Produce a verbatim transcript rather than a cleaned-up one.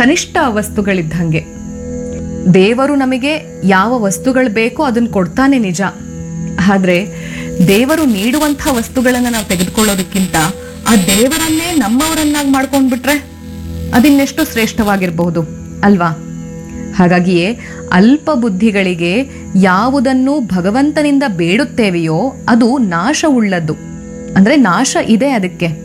ಕನಿಷ್ಠ ವಸ್ತುಗಳಿದ್ದಂಗೆ. ದೇವರು ನಮಗೆ ಯಾವ ವಸ್ತುಗಳು ಬೇಕೋ ಅದನ್ನು ಕೊಡ್ತಾನೆ ನಿಜ, ಆದರೆ ದೇವರು ನೀಡುವಂಥ ವಸ್ತುಗಳನ್ನು ನಾವು ತೆಗೆದುಕೊಳ್ಳೋದಕ್ಕಿಂತ ಆ ದೇವರನ್ನೇ ನಮ್ಮವರನ್ನಾಗಿ ಮಾಡ್ಕೊಂಡ್ಬಿಟ್ರೆ ಅದಿನ್ನೆಷ್ಟು ಶ್ರೇಷ್ಠವಾಗಿರಬಹುದು ಅಲ್ವಾ? ಹಾಗಾಗಿಯೇ ಅಲ್ಪ ಬುದ್ಧಿಗಳಿಗೆ ಯಾವುದನ್ನು ಭಗವಂತನಿಂದ ಬೇಡುತ್ತೇವೆಯೋ ಅದು ನಾಶವುಳ್ಳದ್ದು, ಅಂದ್ರೆ ನಾಶ ಇದೆ ಅದಕ್ಕೆ.